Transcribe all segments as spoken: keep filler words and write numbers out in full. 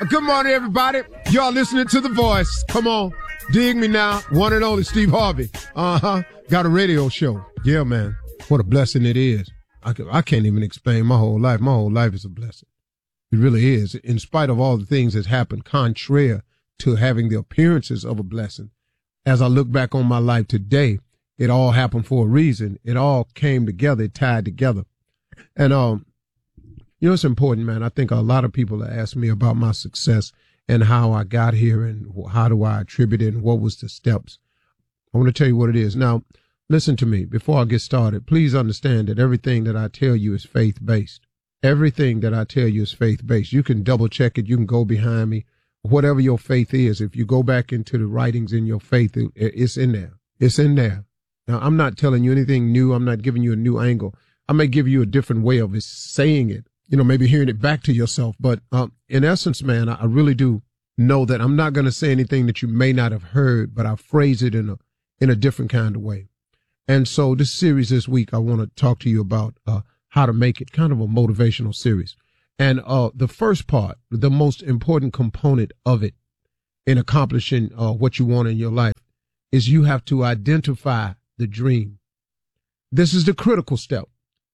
Good morning, everybody. Y'all listening to The Voice. Come on. Dig me now. One and only Steve Harvey. Uh-huh. Got a radio show. Yeah, man. What a blessing it is. I, can, I can't even explain my whole life. My whole life is a blessing. It really is. In spite of all the things that's happened, contrary to having the appearances of a blessing, as I look back on my life today, it all happened for a reason. It all came together, it tied together. And, um, you know, it's important, man. I think a lot of people ask me about my success and how I got here and how do I attribute it and what was the steps. I want to tell you what it is. Now, listen to me. Before I get started, please understand that everything that I tell you is faith-based. Everything that I tell you is faith-based. You can double check it. You can go behind me. Whatever your faith is, if you go back into the writings in your faith, it, it's in there. It's in there. Now, I'm not telling you anything new. I'm not giving you a new angle. I may give you a different way of saying it, you know, maybe hearing it back to yourself. But um, in essence, man, I, I really do know that I'm not going to say anything that you may not have heard, but I phrase it in a in a different kind of way. And so this series this week, I want to talk to you about uh, how to make it, kind of a motivational series. And uh, the first part, the most important component of it in accomplishing uh, what you want in your life is you have to identify the dream. This is the critical step.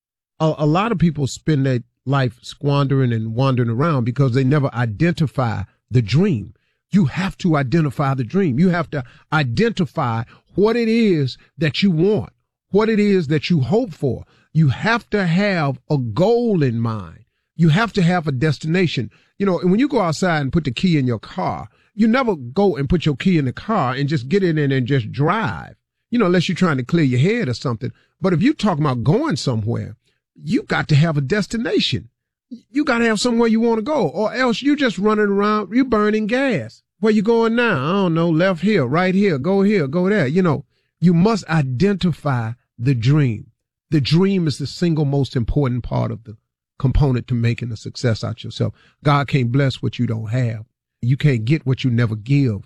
A, a lot of people spend their life squandering and wandering around because they never identify the dream. You have to identify the dream. You have to identify what it is that you want, what it is that you hope for. You have to have a goal in mind. You have to have a destination. You know, and when you go outside and put the key in your car, you never go and put your key in the car and just get in it and just drive, you know, unless you're trying to clear your head or something. But if you're talking about going somewhere, you got to have a destination. You got to have somewhere you want to go, or else you just running around, you burning gas. Where you going now? I don't know, left here, right here, go here, go there. You know, you must identify the dream. The dream is the single most important part of the component to making a success out yourself. God can't bless what you don't have. You can't get what you never give.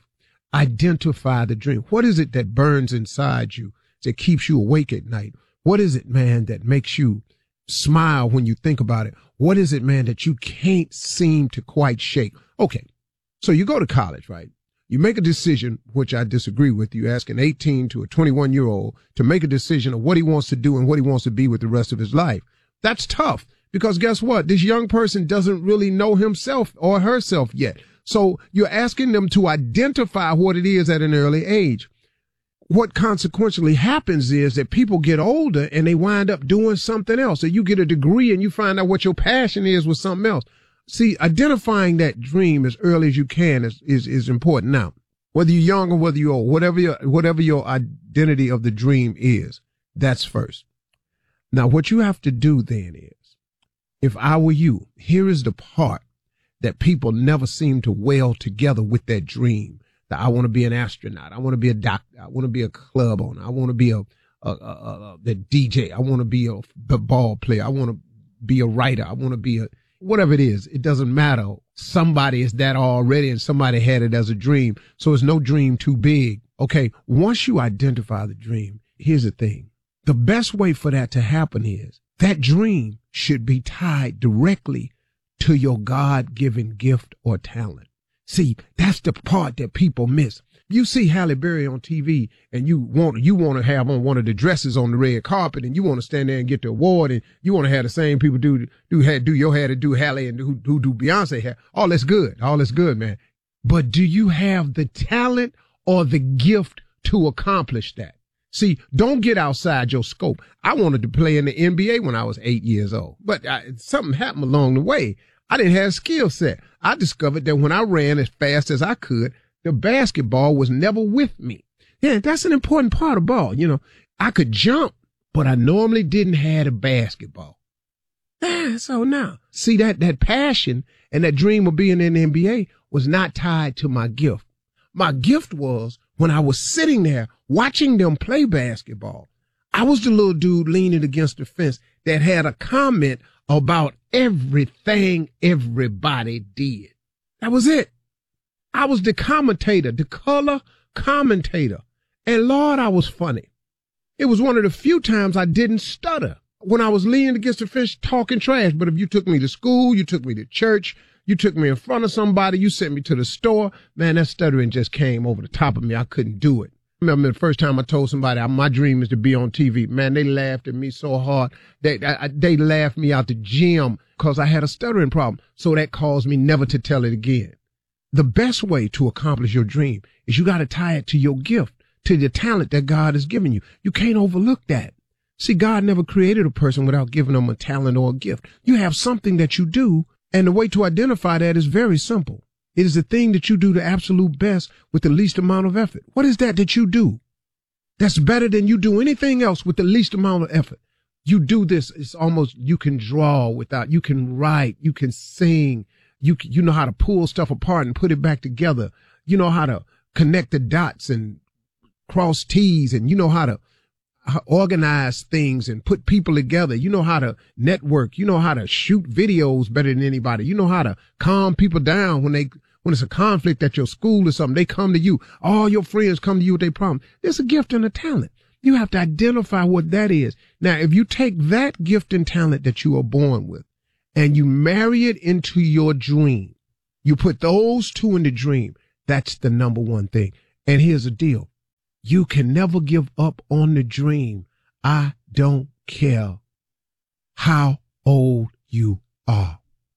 Identify the dream. What is it that burns inside you, that keeps you awake at night? What is it, man, that makes you smile when you think about it? What is it, man, that you can't seem to quite shake? Okay, so you go to college, right? You make a decision, which I disagree with. You ask an eighteen to a twenty-one year old to make a decision of what he wants to do and what he wants to be with the rest of his life. That's tough because guess what? This young person doesn't really know himself or herself yet. So you're asking them to identify what it is at an early age. What consequentially happens is that people get older and they wind up doing something else. So you get a degree and you find out what your passion is with something else. See, identifying that dream as early as you can is, is, is important. Now, whether you're young or whether you're old, whatever your, whatever your identity of the dream is, that's first. Now, what you have to do then is, if I were you, here is the part that people never seem to weld together with that dream. That I want to be an astronaut. I want to be a doctor. I want to be a club owner. I want to be a, a, a, a, a D J. I want to be a, a ball player. I want to be a writer. I want to be a, whatever it is. It doesn't matter. Somebody is that already and somebody had it as a dream. So it's no dream too big. Okay. Once you identify the dream, here's the thing. The best way for that to happen is that dream should be tied directly to your God-given gift or talent. See, that's the part that people miss. You see Halle Berry on T V and you want, you want to have on one of the dresses on the red carpet and you want to stand there and get the award and you want to have the same people do, do, do your hair to do Halle and who, who do Beyonce hair. All that's good. All that's good, man. But do you have the talent or the gift to accomplish that? See, don't get outside your scope. I wanted to play in the N B A when I was eight years old, but I, something happened along the way. I didn't have a skill set. I discovered that when I ran as fast as I could, the basketball was never with me. Yeah, that's an important part of ball. You know, I could jump, but I normally didn't have a basketball. Ah, so now, see that, that passion and that dream of being in the N B A was not tied to my gift. My gift was when I was sitting there watching them play basketball. I was the little dude leaning against the fence that had a comment about everything everybody did. That was it. I was the commentator, the color commentator. And Lord, I was funny. It was one of the few times I didn't stutter when I was leaning against the fence talking trash. But if you took me to school, you took me to church, You took me in front of somebody. You sent me to the store. Man, that stuttering just came over the top of me. I couldn't do it. I remember the first time I told somebody my dream is to be on T V. Man, they laughed at me so hard. They I, they laughed me out the gym because I had a stuttering problem. So that caused me never to tell it again. The best way to accomplish your dream is you got to tie it to your gift, to the talent that God has given you. You can't overlook that. See, God never created a person without giving them a talent or a gift. You have something that you do, and the way to identify that is very simple. It is the thing that you do the absolute best with the least amount of effort. What is that that you do? That's better than you do anything else with the least amount of effort. You do this, it's almost, you can draw without, you can write, you can sing, you you know how to pull stuff apart and put it back together. You know how to connect the dots and cross T's, and you know how to organize things and put people together. You know how to network. You know how to shoot videos better than anybody. You know how to calm people down when they, when it's a conflict at your school or something. They come to you. All your friends come to you with their problem. There's a gift and a talent. You have to identify what that is. Now, if you take that gift and talent that you are born with and you marry it into your dream, you put those two in the dream, that's the number one thing. And here's the deal. You can never give up on the dream. I don't care how old you are.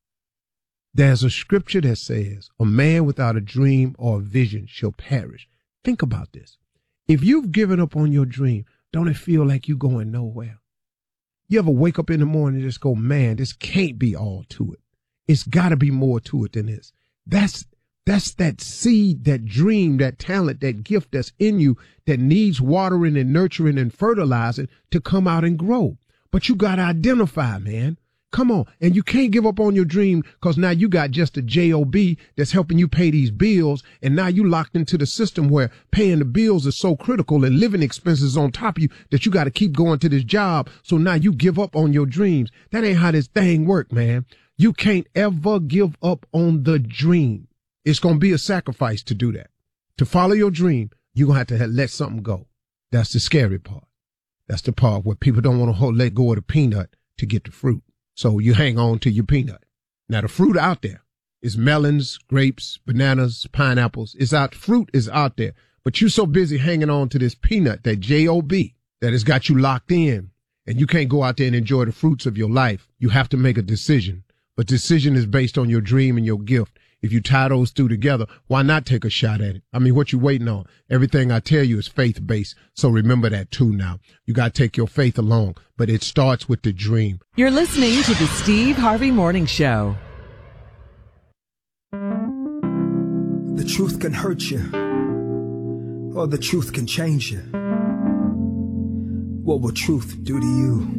There's a scripture that says, a man without a dream or a vision shall perish. Think about this. If you've given up on your dream, don't it feel like you're going nowhere? You ever wake up in the morning and just go, man, this can't be all to it. It's got to be more to it than this. That's That's that seed, that dream, that talent, that gift that's in you that needs watering and nurturing and fertilizing to come out and grow. But you got to identify, man. Come on. And you can't give up on your dream because now you got just a job that's helping you pay these bills. And now you locked into the system where paying the bills is so critical and living expenses on top of you that you got to keep going to this job. So now you give up on your dreams. That ain't how this thing work, man. You can't ever give up on the dream. It's going to be a sacrifice to do that. To follow your dream, you're going to have to let something go. That's the scary part. That's the part where people don't want to let go of the peanut to get the fruit. So you hang on to your peanut. Now, the fruit out there is melons, grapes, bananas, pineapples. It's out. Fruit is out there. But you're so busy hanging on to this peanut, that job, that has got you locked in. And you can't go out there and enjoy the fruits of your life. You have to make a decision. But decision is based on your dream and your gift. If you tie those two together, why not take a shot at it? I mean, what you waiting on? Everything I tell you is faith-based. So remember that too now. You got to take your faith along, but it starts with the dream. You're listening to the Steve Harvey Morning Show. The truth can hurt you, or the truth can change you. What will truth do to you?